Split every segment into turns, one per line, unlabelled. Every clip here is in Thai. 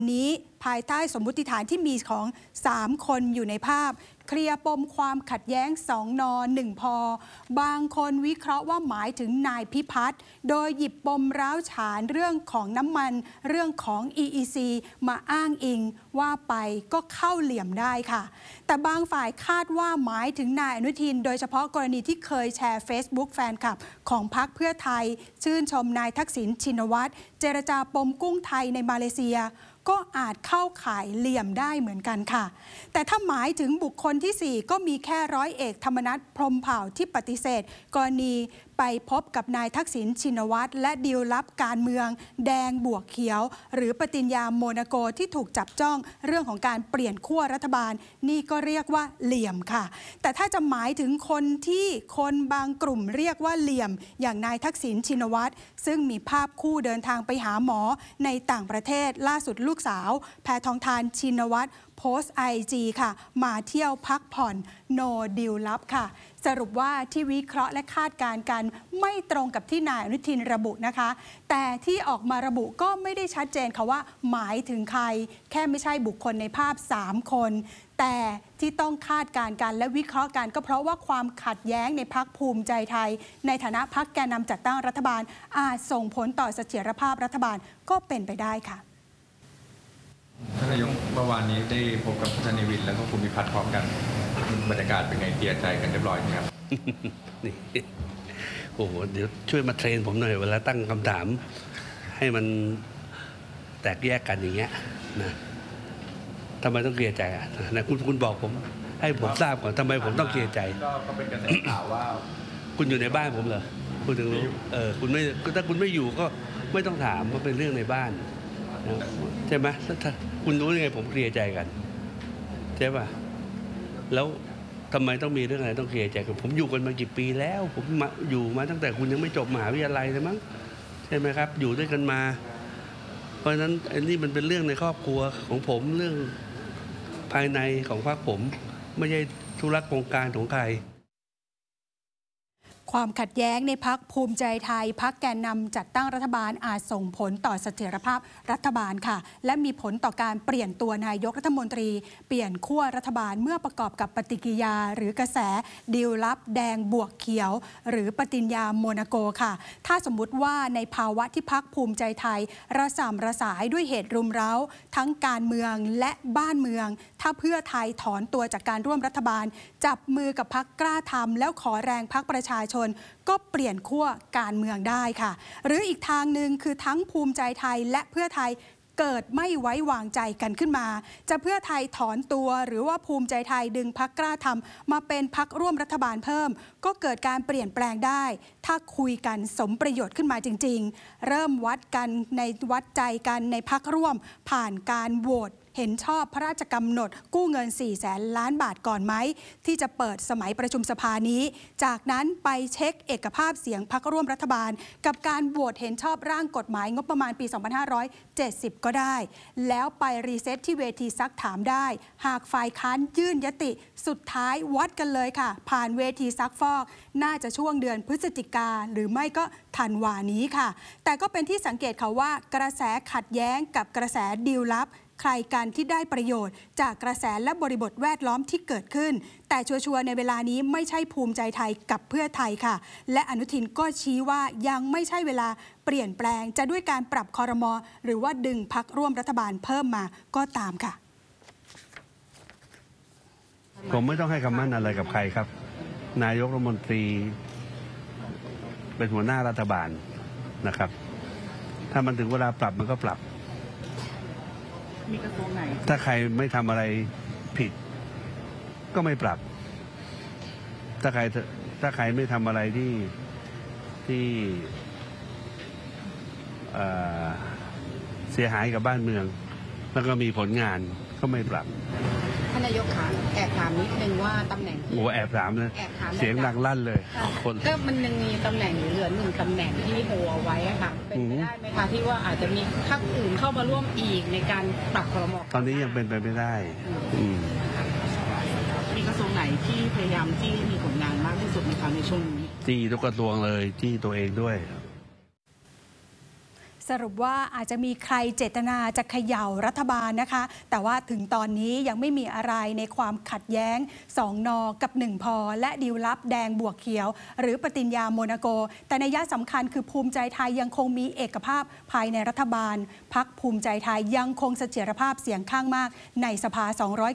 นี้ภายใต้สมมติฐานที่มีของ3คนอยู่ในภาพเคลียร์ปมความขัดแย้ง2 น 1 พบางคนวิเคราะห์ว่าหมายถึงนายพิพัฒน์โดยหยิบปมร้าวฉานเรื่องของน้ำมันเรื่องของ EEC มาอ้างอิงว่าไปก็เข้าเหลี่ยมได้ค่ะแต่บางฝ่ายคาดว่าหมายถึงนายอนุทินโดยเฉพาะกรณีที่เคยแชร์ Facebook แฟนคลับของพรรคเพื่อไทยชื่นชมนายทักษิณชินวัตรเจรจาปมกุ้งไทยในมาเลเซียก็อาจเข้าข่ายเหลี่ยมได้เหมือนกันค่ะแต่ถ้าหมายถึงบุคคลที่4ก็มีแค่ร้อยเอกธรรมนัสพรหมเผ่าที่ปฏิเสธกรณีไปพบกับนายทักษิณชินวัตรและดีลลับการเมืองแดงบวกเขียวหรือปฏิญญาโมนาโกที่ถูกจับจ้องเรื่องของการเปลี่ยนขั้วรัฐบาลนี่ก็เรียกว่าเหลี่ยมค่ะแต่ถ้าจะหมายถึงคนที่คนบางกลุ่มเรียกว่าเหลี่ยมอย่างนายทักษิณชินวัตรซึ่งมีภาพคู่เดินทางไปหาหมอในต่างประเทศล่าสุดลูกสาวแพทองธารชินวัตรโพสต์ IG ค่ะมาเที่ยวพักผ่อนโนดิลลับค่ะสรุปว่าที่วิเคราะห์และคาดการณ์กันไม่ตรงกับที่นายอนุทินระบุนะคะแต่ที่ออกมาระบุก็ไม่ได้ชัดเจนค่ะว่าหมายถึงใครแค่ไม่ใช่บุคคลในภาพ3 คนแต่ที่ต้องคาดการณ์กันและวิเคราะห์กันก็เพราะว่าความขัดแย้งในพรรคภูมิใจไทยในฐานะพรรคแกนนำจัดตั้งรัฐบาลอาจส่งผลต่อเสถียรภาพรัฐบาลก็เป็นไปได้ค่ะ
ท่านนายกเมื่อวานนี้ได้พบกับท่านเนวินแล้วก็คุณพิพัฒน์พร้อมกันบรรยากาศเป็นไงเคลียร์ใจกันเรียบร้อยไหมครับ
นี่โอ้โหเดี๋ยวช่วยมาเทรนผมหน่อยเวลาตั้งคำถามให้มันแตกแยกกันอย่างเงี้ยนะทำไมต้องเคลียร์ใจอ่ะนะคุณบอกผมให้ผมทราบก่อนทำไมผมต้องเคลียร์ใจ
ก็เป็นกระแสข่าวว่า
คุณอยู่ในบ้านผมเหรอคุณถึงรู้คุณไม่ถ้าคุณไม่อยู่ก็ไม่ต้องถามว่าเป็นเรื่องในบ้านใช่ไหมถ้าคุณรู้ยังไงผมเคลียร์ใจกันใช่ป่ะแล้วทำไมต้องมีเรื่องอะไรต้องเคลียร์ใจกันผมอยู่กันมากี่ปีแล้วผมอยู่มาตั้งแต่คุณยังไม่จบมหาวิทยาลัยเลยมั้งใช่ไหมครับอยู่ด้วยกันมาเพราะฉะนั้นอันนี้มันเป็นเรื่องในครอบครัวของผมเรื่องภายในของพรรคผมไม่ใช่ธุรโครงการของใคร
ความขัดแย้งในพรรคภูมิใจไทยพรรคแกนนำจัดตั้งรัฐบาลอาจส่งผลต่อเสถียรภาพรัฐบาลค่ะและมีผลต่อการเปลี่ยนตัวนายกรัฐมนตรีเปลี่ยนขั้วรัฐบาลเมื่อประกอบกับปฏิกิริยาหรือกระแสดีลลับแดงบวกเขียวหรือปฏิญญาโมนาโกค่ะถ้าสมมุติว่าในภาวะที่พรรคภูมิใจไทยระส่ำระสายด้วยเหตุรุมเร้าทั้งการเมืองและบ้านเมืองถ้าเพื่อไทยถอนตัวจากการร่วมรัฐบาลจับมือกับพรรคกล้าทำแล้วขอแรงพรรคประชาชนก็เปลี่ยนขั้วการเมืองได้ค่ะหรืออีกทางหนึ่งคือทั้งภูมิใจไทยและเพื่อไทยเกิดไม่ไว้วางใจกันขึ้นมาจะเพื่อไทยถอนตัวหรือว่าภูมิใจไทยดึงพรรคกล้าทำมาเป็นพรรคร่วมรัฐบาลเพิ่มก็เกิดการเปลี่ยนแปลงได้ถ้าคุยกันสมประโยชน์ขึ้นมาจริงๆเริ่มวัดใจกันในพรรคร่วมผ่านการโหวตเห็นชอบพระราชกำหนดกู้เงิน400,000 ล้านบาทก่อนไหมที่จะเปิดสมัยประชุมสภานี้จากนั้นไปเช็คเอกภาพเสียงพรรคร่วมรัฐบาลกับการโหวตเห็นชอบร่างกฎหมายงบประมาณปี 2570 ก็ได้แล้วไปรีเซ็ตที่เวทีซักถามได้หากฝ่ายค้านยื่นยติสุดท้ายวัดกันเลยค่ะผ่านเวทีซักฟอกน่าจะช่วงเดือนพฤศจิกาหรือไม่ก็ธันวานี้ค่ะแต่ก็เป็นที่สังเกตค่ะว่ากระแสขัดแย้งกับกระแสดีลลับใครกันที่ได้ประโยชน์จากกระแสและบริบทแวดล้อมที่เกิดขึ้นแต่ชัวร์ในเวลานี้ไม่ใช่ภูมิใจไทยกับเพื่อไทยค่ะและอนุทินก็ชี้ว่ายังไม่ใช่เวลาเปลี่ยนแปลงจะด้วยการปรับครม.หรือว่าดึงพรรคร่วมรัฐบาลเพิ่มมาก็ตามค่ะ
ผมไม่ต้องให้คำมั่นอะไรกับใครครับนายกรัฐมนตรีเป็นหัวหน้ารัฐบาลนะครับถ้ามันถึงเวลาปรับมันก็ปรับ
มีกระทรวงไหน
ถ้าใครไม่ทำอะไรผิดก็ไม่ปรับถ้าใครไม่ทำอะไรที่เสียหายกับบ้านเมืองแล้วก็มีผลงานก็ไม่ปรับ
ท่านนายกคะแอบถามนิดนึงว่าตำแหน่ง
โอ้แอบถามเลยเสียงดังลั่นเลย
คนก็มันยังมีตำแหน่งเหลือ1 ตำแหน่งที่โฮเอาไว้ค่ะเป็นไปได้ไหมคะที่ว่าอาจจะมีพรรคอื่นเข้ามาร่วมอีกในการปรับครม.
ตอนนี้ยังเป็นไปไม่ได้
มีกระทรวงไหนที่พยายามที่มีผลงานมากที่สุดในช่วงนี้
จี้ทุกกระทรวงเลยจี้ตัวเองด้วย
สรุปว่าอาจจะมีใครเจตนาจะเขย่ารัฐบาลนะคะแต่ว่าถึงตอนนี้ยังไม่มีอะไรในความขัดแย้ง2 นอกับ1 พอและดีลลับแดงบวกเขียวหรือปฏิญญาโมนาโกแต่นัยสำคัญคือภูมิใจไทยยังคงมีเอกภาพภายในรัฐบาลพรรคภูมิใจไทยยังคงเสถียรภาพเสียงข้างมากในสภา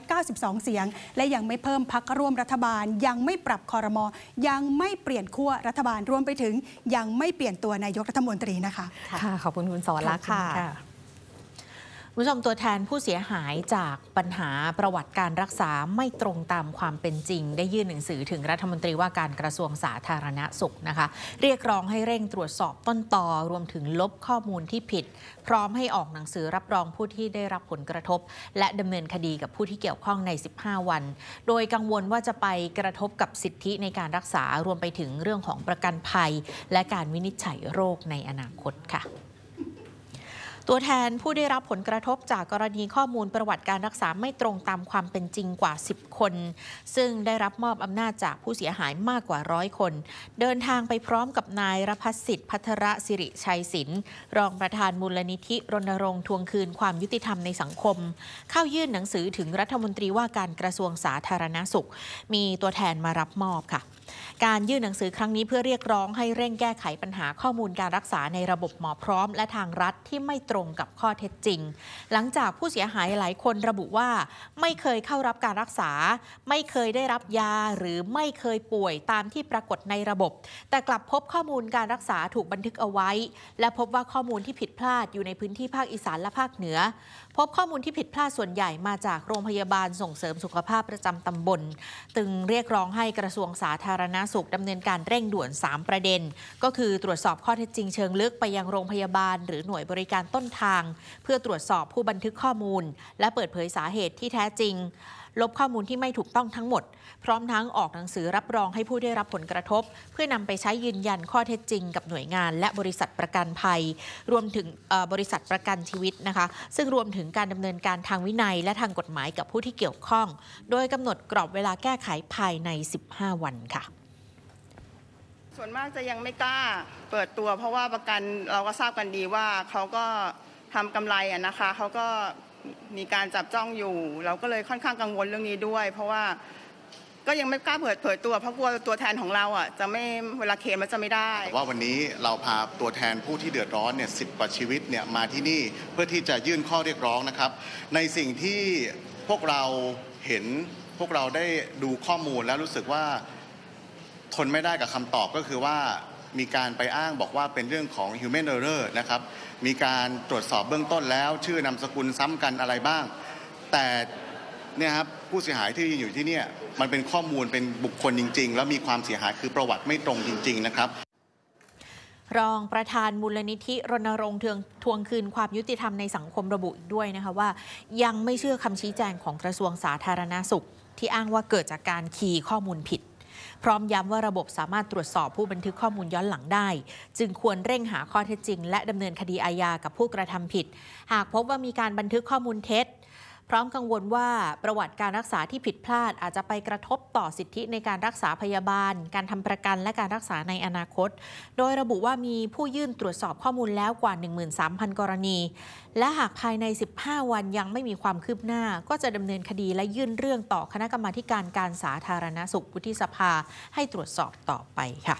292เสียงและยังไม่เพิ่มพรรคร่วมรัฐบาลยังไม่ปรับครม.ยังไม่เปลี่ยนขั้วรัฐบาลรวมไปถึงยังไม่เปลี่ยนตัวนายกรัฐมนตรีนะคะ
ค่ะขอบคุณคุณสวรรค์ค่ะคุณผู้ชมตัวแทนผู้เสียหายจากปัญหาประวัติการรักษาไม่ตรงตามความเป็นจริงได้ยื่นหนังสือถึงรัฐมนตรีว่าการกระทรวงสาธารณสุขนะคะเรียกร้องให้เร่งตรวจสอบต้นตอรวมถึงลบข้อมูลที่ผิดพร้อมให้ออกหนังสือรับรองผู้ที่ได้รับผลกระทบและดำเนินคดีกับผู้ที่เกี่ยวข้องใน15 วันโดยกังวลว่าจะไปกระทบกับสิทธิในการรักษารวมไปถึงเรื่องของประกันภัยและการวินิจฉัยโรคในอนาคตค่ะตัวแทนผู้ได้รับผลกระทบจากกรณีข้อมูลประวัติการรักษาไม่ตรงตามความเป็นจริงกว่า10 คนซึ่งได้รับมอบอำนาจจากผู้เสียหายมากกว่า100 คนเดินทางไปพร้อมกับนายรพัฒสิทธิ์พัทรสิริชัยศิลป์รองประธานมูลนิธิรณรงค์ทวงคืนความยุติธรรมในสังคมเข้ายื่นหนังสือถึงรัฐมนตรีว่าการกระทรวงสาธารณสุขมีตัวแทนมารับมอบค่ะการยื่นหนังสือครั้งนี้เพื่อเรียกร้องให้เร่งแก้ไขปัญหาข้อมูลการรักษาในระบบหมอพร้อมและทางรัฐที่ไม่ตรงกับข้อเท็จจริงหลังจากผู้เสียหายหลายคนระบุว่าไม่เคยเข้ารับการรักษาไม่เคยได้รับยาหรือไม่เคยป่วยตามที่ปรากฏในระบบแต่กลับพบข้อมูลการรักษาถูกบันทึกเอาไว้และพบว่าข้อมูลที่ผิดพลาดอยู่ในพื้นที่ภาคอีสานและภาคเหนือพบข้อมูลที่ผิดพลาดส่วนใหญ่มาจากโรงพยาบาลส่งเสริมสุขภาพประจำตำบลจึงเรียกร้องให้กระทรวงสาธารณสุขดำเนินการเร่งด่วน3 ประเด็นก็คือตรวจสอบข้อเท็จจริงเชิงลึกไปยังโรงพยาบาลหรือหน่วยบริการต้นทางเพื่อตรวจสอบผู้บันทึกข้อมูลและเปิดเผยสาเหตุที่แท้จริงลบข้อมูลที่ไม่ถูกต้องทั้งหมดพร้อมทั้งออกหนังสือรับรองให้ผู้ได้รับผลกระทบเพื่อนำไปใช้ยืนยันข้อเท็จจริงกับหน่วยงานและบริษัทประกันภัยรวมถึงบริษัทประกันชีวิตนะคะซึ่งรวมถึงการดำเนินการทางวินัยและทางกฎหมายกับผู้ที่เกี่ยวข้องโดยกำหนดกรอบเวลาแก้ไขภายใน15 วันค่ะ
ส่วนมากจะยังไม่กล้าเปิดตัวเพราะว่าประกันเราก็ทราบกันดีว่าเขาก็ทำกำไรนะคะเขาก็มีการจับจ้องอยู่เราก็เลยค่อนข้างกังวลเรื่องนี้ด้วยเพราะว่าก็ยังไม่กล้าเผยตัวเพราะกลัวตัวแทนของเราจะไม่เวลาเคลมมันจะไม่ได้
ว่าวันนี้เราพาตัวแทนผู้ที่เดือดร้อนเนี่ย10 กว่าชีวิตเนี่ยมาที่นี่เพื่อที่จะยื่นข้อเรียกร้องนะครับในสิ่งที่พวกเราเห็นพวกเราได้ดูข้อมูลแล้วรู้สึกว่าทนไม่ได้กับคำตอบก็คือว่ามีการไปอ้างบอกว่าเป็นเรื่องของ human error นะครับมีการตรวจสอบเบื้องต้นแล้วชื่อนามสกุลซ้ำกันอะไรบ้างแต่เนี่ยครับผู้เสียหายที่อยู่ที่นี่มันเป็นข้อมูลเป็นบุคคลจริงๆแล้วมีความเสียหายคือประวัติไม่ตรงจริงๆนะครับ
รองประธานมูลนิธิรณรงค์ทวงคืนความยุติธรรมในสังคมระบุอีกด้วยนะคะว่ายังไม่เชื่อคำชี้แจงของกระทรวงสาธารณสุขที่อ้างว่าเกิดจากการคีย์ข้อมูลผิดพร้อมย้ำว่าระบบสามารถตรวจสอบผู้บันทึกข้อมูลย้อนหลังได้จึงควรเร่งหาข้อเท็จจริงและดำเนินคดีอาญากับผู้กระทำผิดหากพบว่ามีการบันทึกข้อมูลเท็จพร้อมกังวลว่าประวัติการรักษาที่ผิดพลาดอาจจะไปกระทบต่อสิทธิในการรักษาพยาบาลการทำประกันและการรักษาในอนาคตโดยระบุว่ามีผู้ยื่นตรวจสอบข้อมูลแล้วกว่า 13,000 กรณีและหากภายใน15 วันยังไม่มีความคืบหน้าก็จะดำเนินคดีและยื่นเรื่องต่อคณะกรรมาธิการการสาธารณสุขวุฒิสภาให้ตรวจสอบต่อไปค่ะ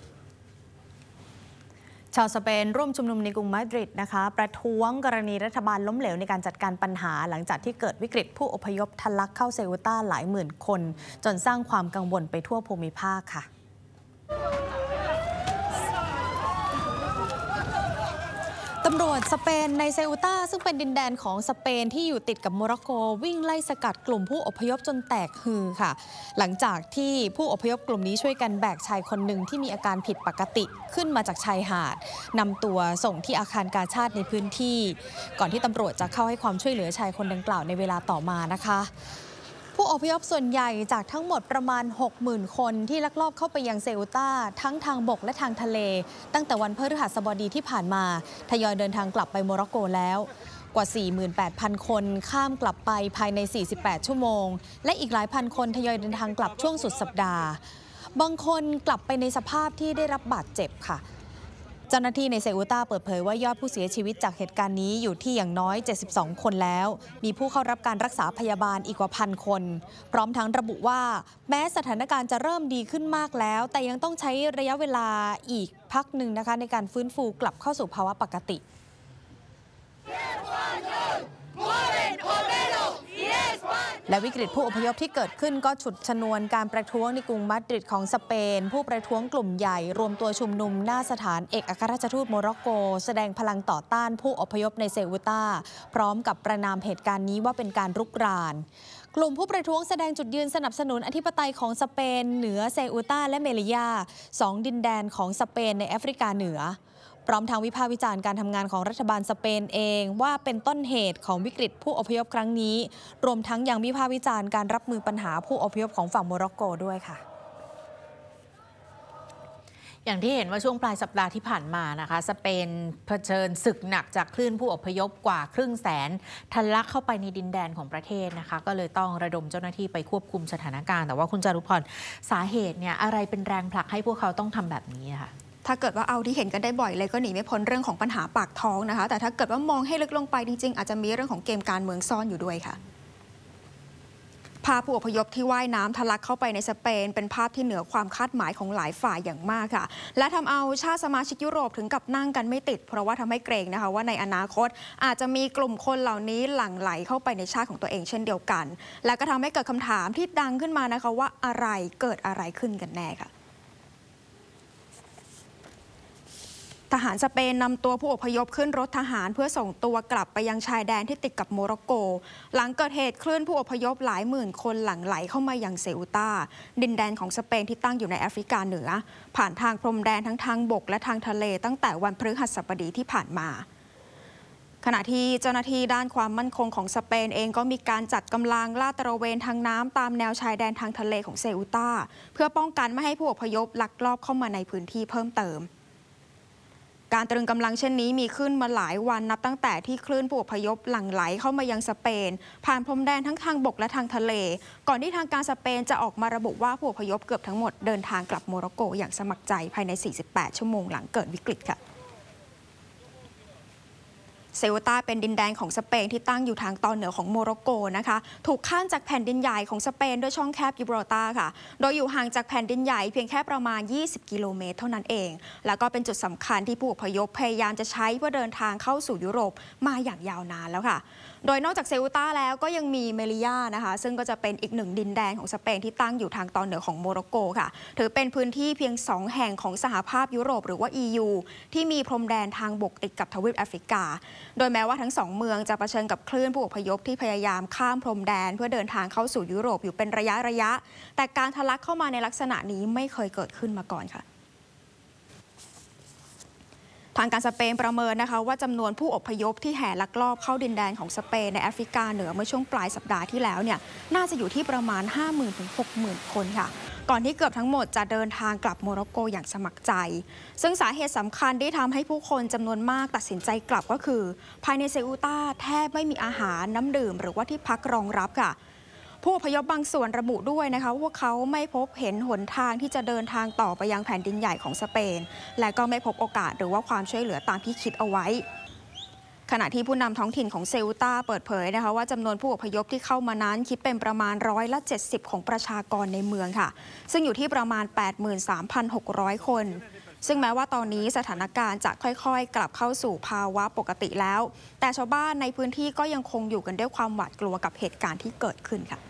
ชาวสเปนร่วมชุมนุมในกรุงมาดริดนะคะประท้วงกรณีรัฐบาลล้มเหลวในการจัดการปัญหาหลังจากที่เกิดวิกฤตผู้อพยพทะลักเข้าเซอูตาหลายหมื่นคนจนสร้างความกังวลไปทั่วภูมิภาคค่ะตำรวจสเปนในเซอูตาซึ่งเป็นดินแดนของสเปนที่อยู่ติดกับโมร็อกโกวิ่งไล่สกัดกลุ่มผู้อพยพจนแตกฮือค่ะหลังจากที่ผู้อพยพกลุ่มนี้ช่วยกันแบกชายคนหนึ่งที่มีอาการผิดปกติขึ้นมาจากชายหาดนำตัวส่งที่อาคารกาชาดในพื้นที่ก่อนที่ตำรวจจะเข้าให้ความช่วยเหลือชายคนดังกล่าวในเวลาต่อมานะคะผู้อพยพส่วนใหญ่จากทั้งหมดประมาณ 60,000 คนที่ลักลอบเข้าไปยังเซอูตาทั้งทางบกและทางทะเลตั้งแต่วันพฤหัสบดีที่ผ่านมาทยอยเดินทางกลับไปโมร็อกโกแล้วกว่า 48,000 คนข้ามกลับไปภายใน48ชั่วโมงและอีกหลายพันคนทยอยเดินทางกลับช่วงสุดสัปดาห์บางคนกลับไปในสภาพที่ได้รับบาดเจ็บค่ะเจ้าหน้าที่ในเซอูตาเปิดเผยว่ายอดผู้เสียชีวิตจากเหตุการณ์นี้อยู่ที่อย่างน้อย72คนแล้วมีผู้เข้ารับการรักษาพยาบาลอีกกว่า1,000 คนพร้อมทั้งระบุว่าแม้สถานการณ์จะเริ่มดีขึ้นมากแล้วแต่ยังต้องใช้ระยะเวลาอีกพักหนึ่งนะคะในการฟื้นฟูกลับเข้าสู่ภาวะปกติและวิกฤตผู้อพยพที่เกิดขึ้นก็ฉุดชนวนการประท้วงในกรุงมาดริดของสเปนผู้ประท้วงกลุ่มใหญ่รวมตัวชุมนุมหน้าสถานเอกอัครราชทูตโมร็อกโกแสดงพลังต่อต้านผู้อพยพในเซอูตาพร้อมกับประณามเหตุการณ์นี้ว่าเป็นการรุกรานกลุ่มผู้ประท้วงแสดงจุดยืนสนับสนุนอธิปไตยของสเปนเหนือเซอูตาและเมลิยา2ดินแดนของสเปนในแอฟริกาเหนือพร้อมทางวิพากษ์วิจารณ์การทำงานของรัฐบาลสเปนเองว่าเป็นต้นเหตุของวิกฤตผู้อพยพครั้งนี้รวมทั้งยังวิพากษ์วิจารณ์การรับมือปัญหาผู้อพยพของฝั่งโมร็อกโกด้วยค่ะ
อย่างที่เห็นว่าช่วงปลายสัปดาห์ที่ผ่านมานะคะสเปนเผชิญศึกหนักจากคลื่นผู้อพยพกว่า500,000ทะลักเข้าไปในดินแดนของประเทศนะคะก็เลยต้องระดมเจ้าหน้าที่ไปควบคุมสถานการณ์แต่ว่าคุณจารุพรสาเหตุเนี่ยอะไรเป็นแรงผลักให้พวกเขาต้องทำแบบนี้ค่ะ
ถ้าเกิดว่าเอาที่เห็นกันได้บ่อยเลยก็หนีไม่พ้นเรื่องของปัญหาปากท้องนะคะแต่ถ้าเกิดว่ามองให้ลึกลงไปจริงๆอาจจะมีเรื่องของเกมการเมืองซ่อนอยู่ด้วยค่ะภาพผู้อพยพที่ว่ายน้ำทะลักเข้าไปในสเปนเป็นภาพที่เหนือความคาดหมายของหลายฝ่ายอย่างมากค่ะและทำเอาชาติสมาชิกยุโรปถึงกับนั่งกันไม่ติดเพราะว่าทำให้เกรงนะคะว่าในอนาคตอาจจะมีกลุ่มคนเหล่านี้หลั่งไหลเข้าไปในชาติของตัวเองเช่นเดียวกันและก็ทำให้เกิดคำถามที่ดังขึ้นมานะคะว่าอะไรเกิดอะไรขึ้นกันแน่ค่ะทหารสเปนนำตัวผู้อพยพขึ้นรถทหารเพื่อส่งตัวกลับไปยังชายแดนที่ติดกับโมร็อกโกหลังเกิดเหตุคลื่นผู้อพยพหลายหมื่นคนหลั่งไหลเข้ามายังเซอูตาดินแดนของสเปนที่ตั้งอยู่ในแอฟริกาเหนือผ่านทางพรมแดนทั้งทางบกและทางทะเลตั้งแต่วันพฤหัสบดีที่ผ่านมาขณะที่เจ้าหน้าที่ด้านความมั่นคงของสเปนเองก็มีการจัดกำลังลาดตระเวนทางน้ำตามแนวชายแดนทางทะเลของเซอูตาเพื่อป้องกันไม่ให้ผู้อพยพลักลอบเข้ามาในพื้นที่เพิ่มเติมการตรึงกำลังเช่นนี้มีขึ้นมาหลายวันนับตั้งแต่ที่คลื่นผู้อพยพหลั่งไหลเข้ามายังสเปนผ่านพรมแดนทั้งทางบกและทางทะเลก่อนที่ทางการสเปนจะออกมาระบุว่าผู้อพยพเกือบทั้งหมดเดินทางกลับโมร็อกโกอย่างสมัครใจภายใน48ชั่วโมงหลังเกิดวิกฤตค่ะเซอูตาเป็นดินแดนของสเปนที่ตั้งอยู่ทางตอนเหนือของโมร็อกโกนะคะถูกขั้นจากแผ่นดินใหญ่ของสเปนด้วยช่องแคบกิบรอลตาร์ค่ะโดยอยู่ห่างจากแผ่นดินใหญ่เพียงแค่ประมาณ20 กิโลเมตรเท่านั้นเองแล้วก็เป็นจุดสำคัญที่ผู้อพยพพยายามจะใช้เพื่อเดินทางเข้าสู่ยุโรปมาอย่างยาวนานแล้วค่ะโดยนอกจากเซอูตาแล้วก็ยังมีเมลิยานะคะซึ่งก็จะเป็นอีกหนึ่งดินแดนของสเปนที่ตั้งอยู่ทางตอนเหนือของโมร็อกโกค่ะถือเป็นพื้นที่เพียง2แห่งของสหภาพยุโรปหรือว่า EU ที่มีพรมแดนทางบกติดกับทวีปแอฟริกาโดยแม้ว่าทั้ง2เมืองจะเผชิญกับคลื่นผู้อพยพที่พยายามข้ามพรมแดนเพื่อเดินทางเข้าสู่ยุโรปอยู่เป็นระยะแต่การทะลักเข้ามาในลักษณะนี้ไม่เคยเกิดขึ้นมาก่อนค่ะทางการสเปนประเมินนะคะว่าจำนวนผู้อพยพที่แห่ลักลอบเข้าดินแดนของสเปนในแอฟริกาเหนือเมื่อช่วงปลายสัปดาห์ที่แล้วเนี่ยน่าจะอยู่ที่ประมาณ 50,000 ถึง 60,000 คนค่ะก่อนที่เกือบทั้งหมดจะเดินทางกลับโมร็อกโกอย่างสมัครใจซึ่งสาเหตุสำคัญที่ทำให้ผู้คนจำนวนมากตัดสินใจกลับก็คือภายในเซอูตาแทบไม่มีอาหารน้ำดื่มหรือว่าที่พักรองรับค่ะผู้อพยพบางส่วนระบุด้วยนะคะว่าเขาไม่พบเห็นหนทางที่จะเดินทางต่อไปยังแผ่นดินใหญ่ของสเปนและก็ไม่พบโอกาสหรือว่าความช่วยเหลือตามที่คิดเอาไว้ขณะที่ผู้นำท้องถิ่นของเซอูตาเปิดเผยนะคะว่าจำนวนผู้อพยพที่เข้ามานั้นคิดเป็นประมาณ70%ของประชากรในเมืองค่ะซึ่งอยู่ที่ประมาณ 83,600 คนซึ่งแม้ว่าตอนนี้สถานการณ์จะค่อยๆกลับเข้าสู่ภาวะปกติแล้วแต่ชาวบ้านในพื้นที่ก็ยังคงอยู่กันด้วยความหวาดกลัวกับเหตุการณ์ที่เกิดขึ้นค่ะ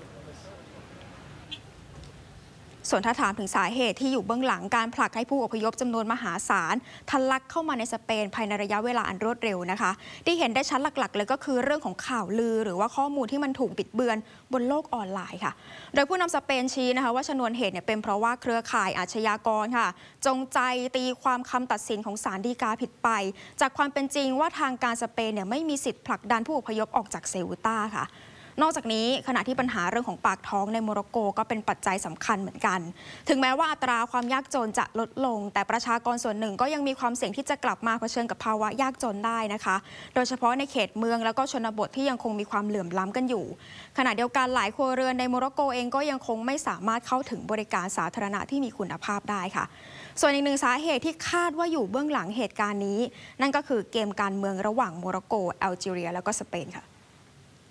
ส่วนถ้าถามถึงสาเหตุที่อยู่เบื้องหลังการผลักให้ผู้อพยพจำนวนมหาศาลทะลักเข้ามาในสเปนภายในระยะเวลาอันรวดเร็วนะคะที่เห็นได้ชัดหลักๆเลยก็คือเรื่องของข่าวลือหรือว่าข้อมูลที่มันถูกบิดเบือนบนโลกออนไลน์ค่ะโดยผู้นำสเปนชี้นะคะว่าชนวนเหตุเป็นเพราะว่าเครือข่ายอาชญากรค่ะจงใจตีความคำตัดสินของศาลฎีกาผิดไปจากความเป็นจริงว่าทางการสเปนไม่มีสิทธิ์ผลักดันผู้อพยพออกจากเซอูตาค่ะนอกจากนี้ขณะที่ปัญหาเรื่องของปากท้องในโมร็อกโกก็เป็นปัจจัยสำคัญเหมือนกันถึงแม้ว่าอัตราความยากจนจะลดลงแต่ประชากรส่วนหนึ่งก็ยังมีความเสี่ยงที่จะกลับมาเผชิญกับภาวะยากจนได้นะคะโดยเฉพาะในเขตเมืองแล้วก็ชนบทที่ยังคงมีความเหลื่อมล้ำกันอยู่ขณะเดียวกันหลายครัวเรือนในโมร็อกโกเองก็ยังคงไม่สามารถเข้าถึงบริการสาธารณะที่มีคุณภาพได้ค่ะส่วนอีกหนึ่งสาเหตุที่คาดว่าอยู่เบื้องหลังเหตุการณ์นี้นั่นก็คือเกมการเมืองระหว่างโมร็อกโกแอลจีเรียแล้วก็สเปนค่ะ